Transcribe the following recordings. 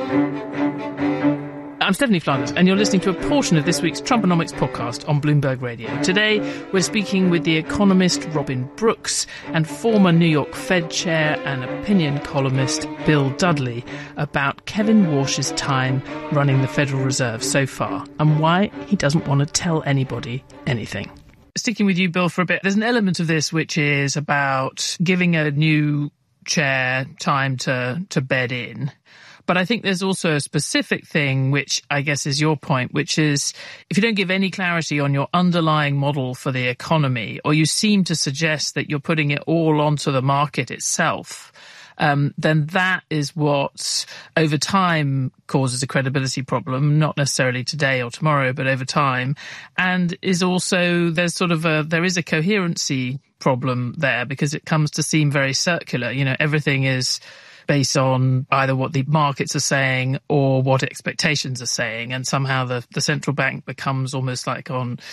I'm Stephanie Flanders, and you're listening to a portion of this week's Trumponomics podcast on Bloomberg Radio. Today, we're speaking with the economist Robin Brooks and former New York Fed chair and opinion columnist Bill Dudley about Kevin Warsh's time running the Federal Reserve so far and why he doesn't want to tell anybody anything. Sticking with you, Bill, for a bit, there's an element of this which is about giving a new chair time to bed in. But I think there's also a specific thing, which I guess is your point, which is if you don't give any clarity on your underlying model for the economy, or you seem to suggest that you're putting it all onto the market itself, then that is what over time causes a credibility problem, not necessarily today or tomorrow, but over time. And is also, there is a coherency problem there because it comes to seem very circular. You know, everything is based on either what the markets are saying or what expectations are saying. And somehow the central bank becomes almost like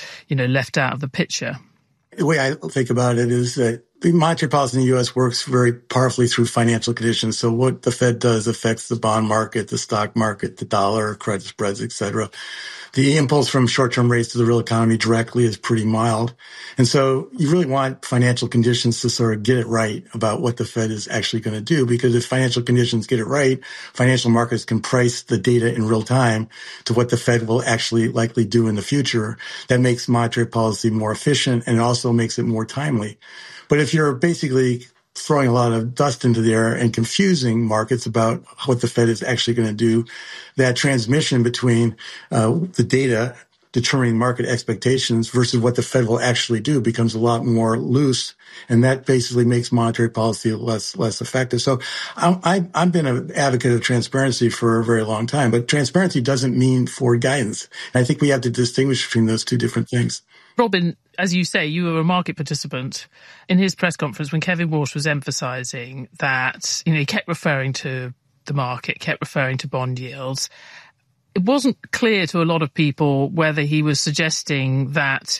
left out of the picture. The way I think about it is that the monetary policy in the U.S. works very powerfully through financial conditions. So what the Fed does affects the bond market, the stock market, the dollar, credit spreads, et cetera. The impulse from short-term rates to the real economy directly is pretty mild. And so you really want financial conditions to sort of get it right about what the Fed is actually going to do, because if financial conditions get it right, financial markets can price the data in real time to what the Fed will actually likely do in the future. That makes monetary policy more efficient and also makes it more timely. But if you're basically throwing a lot of dust into the air and confusing markets about what the Fed is actually going to do, that transmission between the data determining market expectations versus what the Fed will actually do becomes a lot more loose, and that basically makes monetary policy less effective. So I've been an advocate of transparency for a very long time, but transparency doesn't mean forward guidance. And I think we have to distinguish between those two different things. Robin, as you say, you were a market participant in his press conference when Kevin Warsh was emphasising that, he kept referring to the market, kept referring to bond yields. It wasn't clear to a lot of people whether he was suggesting that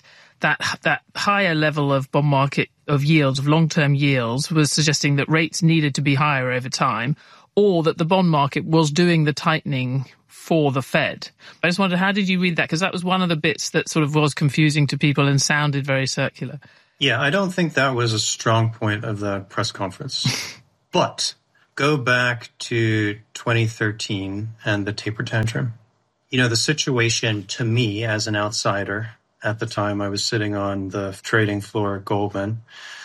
higher level of bond market of yields, of long-term yields, was suggesting that rates needed to be higher over time, or that the bond market was doing the tightening for the Fed. I just wondered, how did you read that? Because that was one of the bits that sort of was confusing to people and sounded very circular. Yeah, I don't think that was a strong point of the press conference. But go back to 2013 and the taper tantrum. The situation to me as an outsider, at the time I was sitting on the trading floor at Goldman,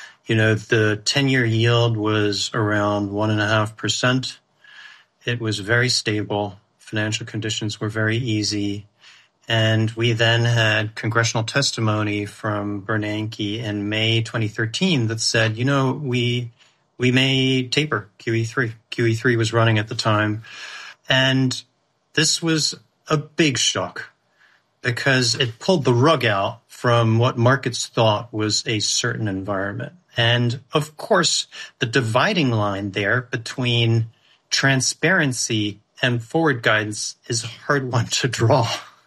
the 10-year yield was around 1.5%. It was very stable. Financial conditions were very easy. And we then had congressional testimony from Bernanke in May 2013 that said, we may taper QE3. QE3 was running at the time. And this was a big shock because it pulled the rug out from what markets thought was a certain environment. And of course, the dividing line there between transparency and forward guidance is a hard one to draw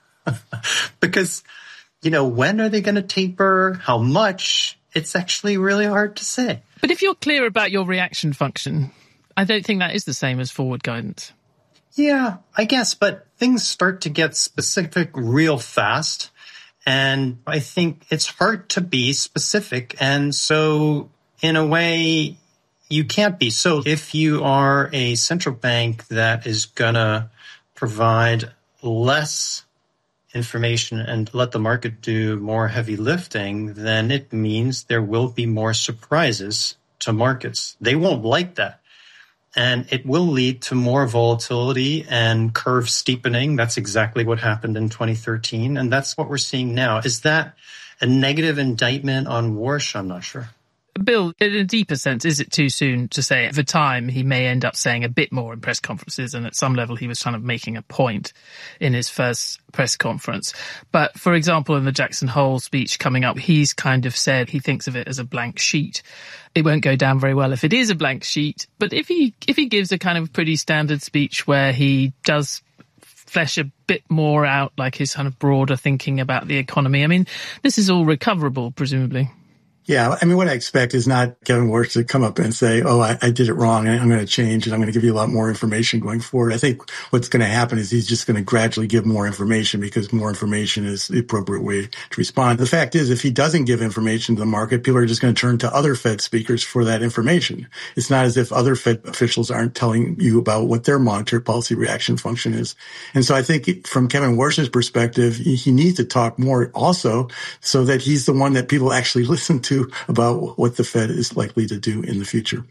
because, when are they going to taper? How much? It's actually really hard to say. But if you're clear about your reaction function, I don't think that is the same as forward guidance. Yeah, I guess, but things start to get specific real fast. And I think it's hard to be specific. And so in a way, you can't be. So if you are a central bank that is going to provide less information and let the market do more heavy lifting, then it means there will be more surprises to markets. They won't like that. And it will lead to more volatility and curve steepening. That's exactly what happened in 2013. And that's what we're seeing now. Is that a negative indictment on Warsh? I'm not sure. Bill, in a deeper sense, is it too soon to say over time he may end up saying a bit more in press conferences, and at some level he was kind of making a point in his first press conference? But for example, in the Jackson Hole speech coming up, he's kind of said he thinks of it as a blank sheet. It won't go down very well if it is a blank sheet, but if he gives a kind of pretty standard speech where he does flesh a bit more out, like his kind of broader thinking about the economy, I mean, this is all recoverable, presumably. Yeah, I mean, what I expect is not Kevin Warsh to come up and say, oh, I did it wrong, and I'm going to change, and I'm going to give you a lot more information going forward. I think what's going to happen is he's just going to gradually give more information because more information is the appropriate way to respond. The fact is, if he doesn't give information to the market, people are just going to turn to other Fed speakers for that information. It's not as if other Fed officials aren't telling you about what their monetary policy reaction function is. And so I think from Kevin Warsh's perspective, he needs to talk more also so that he's the one that people actually listen to about what the Fed is likely to do in the future.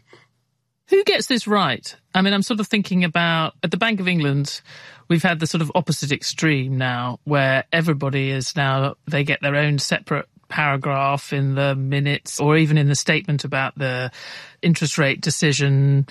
Who gets this right? I mean, I'm sort of thinking about at the Bank of England, we've had the sort of opposite extreme now where everybody is now, they get their own separate paragraph in the minutes or even in the statement about the interest rate decision,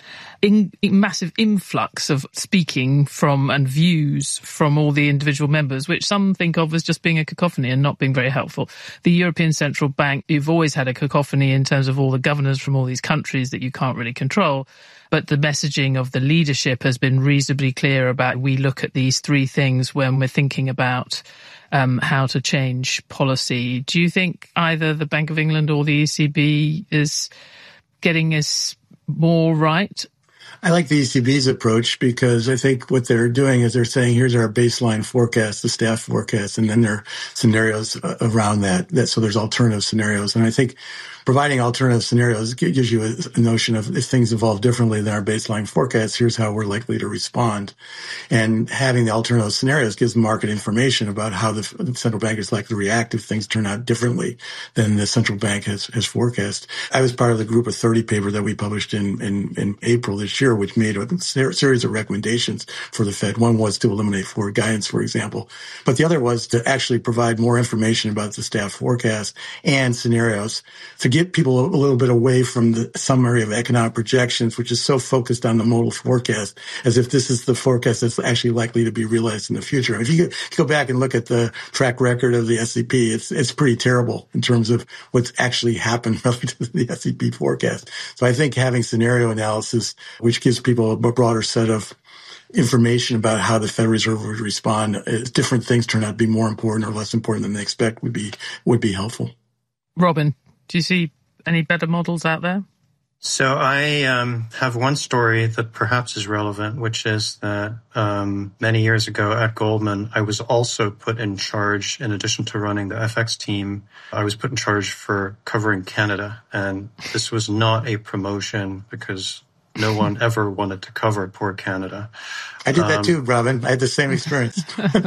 massive influx of speaking from and views from all the individual members, which some think of as just being a cacophony and not being very helpful. The European Central Bank, you've always had a cacophony in terms of all the governors from all these countries that you can't really control. But the messaging of the leadership has been reasonably clear about we look at these three things when we're thinking about how to change policy. Do you think either the Bank of England or the ECB is getting us more right? I like the ECB's approach because I think what they're doing is they're saying, here's our baseline forecast, the staff forecast, and then there are scenarios around that. So there's alternative scenarios. And I think providing alternative scenarios gives you a notion of if things evolve differently than our baseline forecast, here's how we're likely to respond. And having the alternative scenarios gives the market information about how the central bank is likely to react if things turn out differently than the central bank has forecast. I was part of the Group of 30 paper that we published in April this year, which made a series of recommendations for the Fed. One was to eliminate forward guidance, for example. But the other was to actually provide more information about the staff forecast and scenarios to get people a little bit away from the summary of economic projections, which is so focused on the modal forecast, as if this is the forecast that's actually likely to be realized in the future. If you go back and look at the track record of the SEP, it's pretty terrible in terms of what's actually happened relative to the SEP forecast. So I think having scenario analysis, which gives people a broader set of information about how the Federal Reserve would respond, if different things turn out to be more important or less important than they expect, would be helpful. Robin, do you see any better models out there? So I have one story that perhaps is relevant, which is that many years ago at Goldman, I was also put in charge, in addition to running the FX team, I was put in charge for covering Canada. And this was not a promotion because no one ever wanted to cover poor Canada. I did that too, Robin. I had the same experience.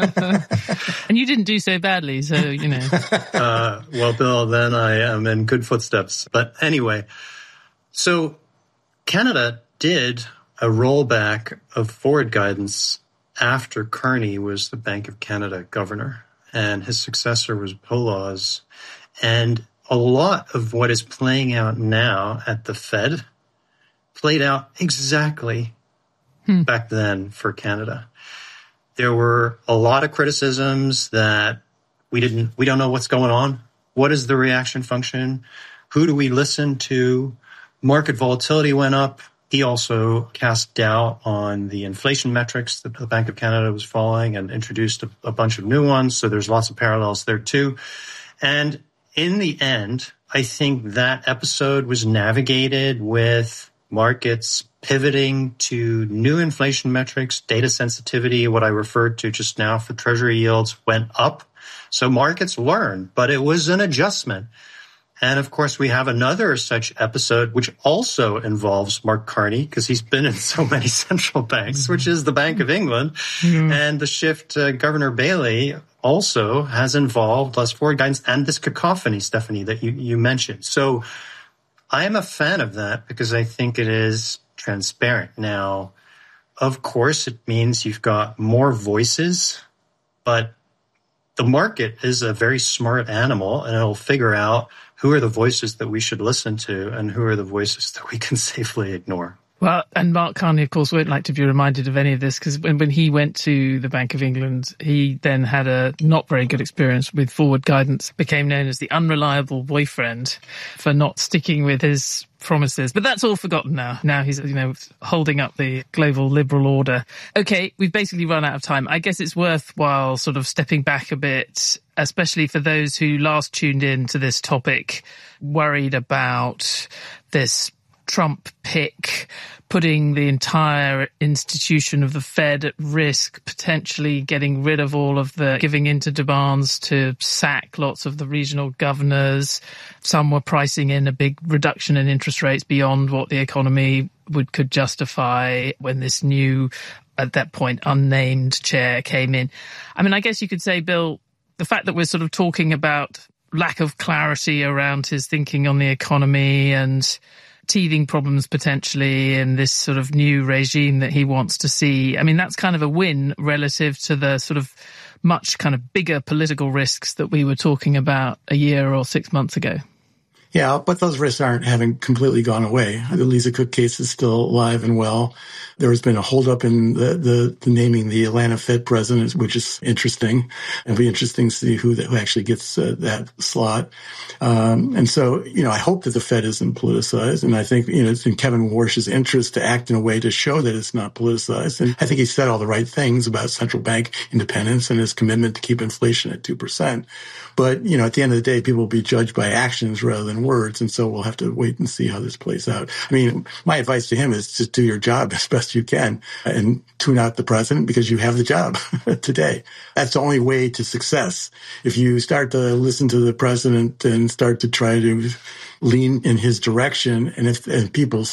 And you didn't do so badly, so, you know. Well, Bill, then I am in good footsteps. But anyway, so Canada did a rollback of forward guidance after Carney was the Bank of Canada governor, and his successor was Poloz. And a lot of what is playing out now at the Fed played out exactly back then for Canada. There were a lot of criticisms that we don't know what's going on. What is the reaction function? Who do we listen to? Market volatility went up. He also cast doubt on the inflation metrics that the Bank of Canada was following and introduced a bunch of new ones. So there's lots of parallels there too. And in the end, I think that episode was navigated with markets pivoting to new inflation metrics, data sensitivity, what I referred to just now for treasury yields went up. So markets learned, but it was an adjustment. And of course, we have another such episode, which also involves Mark Carney, because he's been in so many central banks, which is the Bank of England. And the shift to Governor Bailey also has involved less forward guidance and this cacophony, Stephanie, that you mentioned. So I am a fan of that because I think it is transparent. Now, of course, it means you've got more voices, but the market is a very smart animal, and it'll figure out who are the voices that we should listen to and who are the voices that we can safely ignore. Well, and Mark Carney, of course, won't like to be reminded of any of this, because when he went to the Bank of England, he then had a not very good experience with forward guidance, became known as the unreliable boyfriend for not sticking with his promises. But that's all forgotten now. Now he's, holding up the global liberal order. Okay, we've basically run out of time. I guess it's worthwhile sort of stepping back a bit, especially for those who last tuned in to this topic, worried about this Trump pick putting the entire institution of the Fed at risk, potentially getting rid of all of the giving into demands to sack lots of the regional governors. Some were pricing in a big reduction in interest rates beyond what the economy could justify when this new, at that point, unnamed chair came in. I mean, I guess you could say, Bill, the fact that we're sort of talking about lack of clarity around his thinking on the economy and teething problems potentially in this sort of new regime that he wants to see. I mean, that's kind of a win relative to the sort of much kind of bigger political risks that we were talking about a year or 6 months ago. Yeah, but those risks aren't having completely gone away. The Lisa Cook case is still alive and well. There has been a holdup in the naming the Atlanta Fed president, which is interesting. It'll be interesting to see who actually gets that slot. And so, I hope that the Fed isn't politicized. And I think, it's in Kevin Warsh's interest to act in a way to show that it's not politicized. And I think he said all the right things about central bank independence and his commitment to keep inflation at 2%. But, at the end of the day, people will be judged by actions rather than words. And so we'll have to wait and see how this plays out. I mean, my advice to him is to do your job as best you can and tune out the president, because you have the job today. That's the only way to success. If you start to listen to the president and start to try to lean in his direction, and people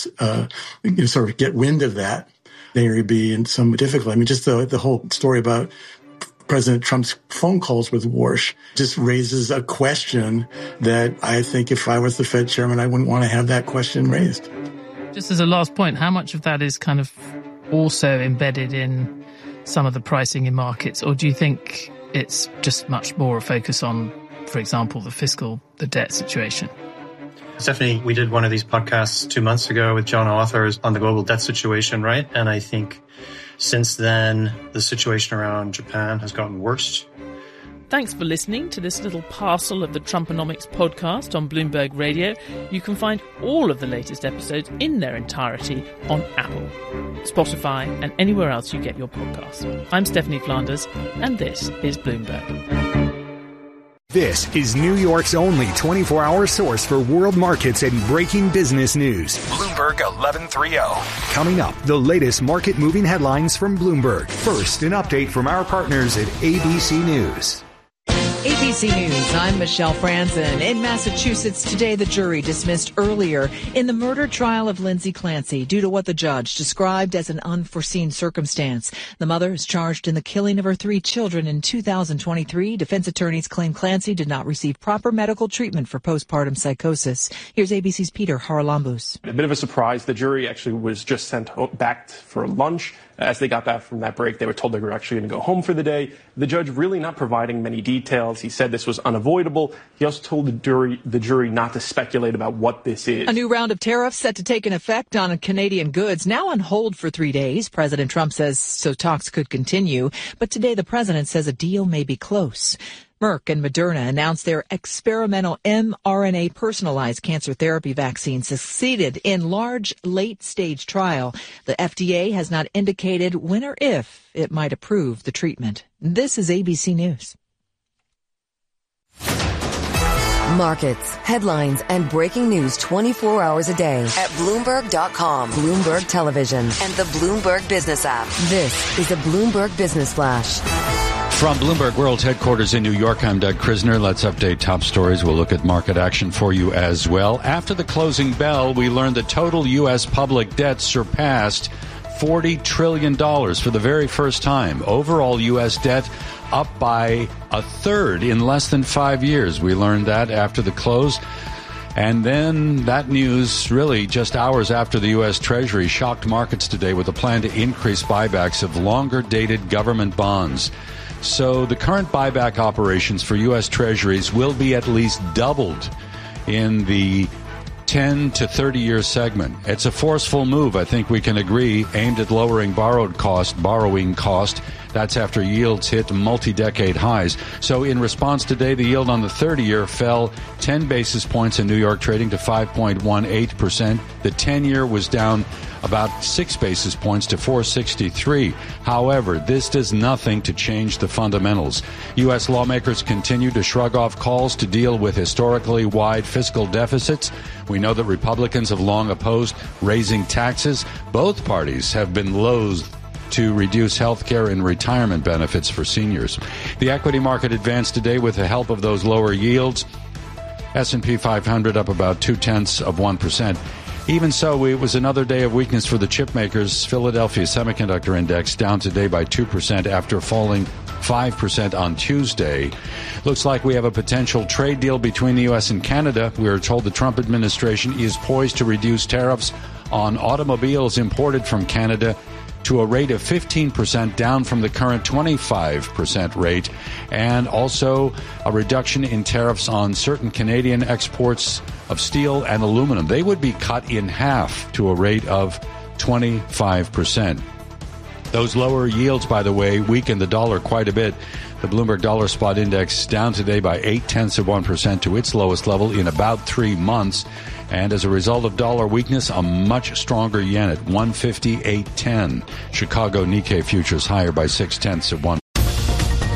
sort of get wind of that, then you'll be in some difficulty. I mean, just the whole story about President Trump's phone calls with Warsh just raises a question that I think if I was the Fed chairman, I wouldn't want to have that question raised. Just as a last point, how much of that is kind of also embedded in some of the pricing in markets? Or do you think it's just much more a focus on, for example, the debt situation? Stephanie, we did one of these podcasts 2 months ago with John Authors on the global debt situation, right? And I think since then, the situation around Japan has gotten worse. Thanks for listening to this little parcel of the Trumponomics podcast on Bloomberg Radio. You can find all of the latest episodes in their entirety on Apple, Spotify, and anywhere else you get your podcasts. I'm Stephanie Flanders, and this is Bloomberg. This is New York's only 24-hour source for world markets and breaking business news. Bloomberg 1130. Coming up, the latest market-moving headlines from Bloomberg. First, an update from our partners at ABC News. ABC News, I'm Michelle Franzen. In Massachusetts today, the jury dismissed earlier in the murder trial of Lindsay Clancy due to what the judge described as an unforeseen circumstance. The mother is charged in the killing of her 3 children in 2023. Defense attorneys claim Clancy did not receive proper medical treatment for postpartum psychosis. Here's ABC's Peter Haralambous. A bit of a surprise. The jury actually was just sent back for lunch. As they got back from that break, they were told they were actually going to go home for the day. The judge really not providing many details. He said this was unavoidable. He also told the jury not to speculate about what this is. A new round of tariffs set to take an effect on Canadian goods, now on hold for 3 days. President Trump says so talks could continue. But today the president says a deal may be close. Merck and Moderna announced their experimental mRNA personalized cancer therapy vaccine succeeded in large late-stage trial. The FDA has not indicated when or if it might approve the treatment. This is ABC News. Markets, headlines, and breaking news 24 hours a day at Bloomberg.com, Bloomberg Television, and the Bloomberg Business app. This is a Bloomberg Business Flash. From Bloomberg World's headquarters in New York, I'm Doug Krisner. Let's update top stories. We'll look at market action for you as well. After the closing bell, we learned the total U.S. public debt surpassed $40 trillion for the very first time. Overall U.S. debt up by a third in less than 5 years. We learned that after the close. And then that news, really just hours after the U.S. Treasury shocked markets today with a plan to increase buybacks of longer-dated government bonds. So the current buyback operations for U.S. Treasuries will be at least doubled in the 10 to 30-year segment. It's a forceful move, I think we can agree, aimed at lowering borrowing cost. That's after yields hit multi-decade highs. So in response today, the yield on the 30-year fell 10 basis points in New York trading to 5.18%. The 10-year was down about 6 basis points to 4.63. However, this does nothing to change the fundamentals. U.S. lawmakers continue to shrug off calls to deal with historically wide fiscal deficits. We know that Republicans have long opposed raising taxes. Both parties have been loath to reduce health care and retirement benefits for seniors. The equity market advanced today with the help of those lower yields. S&P 500 up about 0.2%. Even so, it was another day of weakness for the chip makers. Philadelphia Semiconductor Index down today by 2% after falling 5% on Tuesday. Looks like we have a potential trade deal between the U.S. and Canada. We are told the Trump administration is poised to reduce tariffs on automobiles imported from Canada to a rate of 15%, down from the current 25% rate, and also a reduction in tariffs on certain Canadian exports of steel and aluminum. They would be cut in half to a rate of 25%. Those lower yields, by the way, weakened the dollar quite a bit. The Bloomberg Dollar Spot Index down today by 0.8% to its lowest level in about 3 months. And as a result of dollar weakness, a much stronger yen at 158.10. Chicago Nikkei futures higher by 0.6%.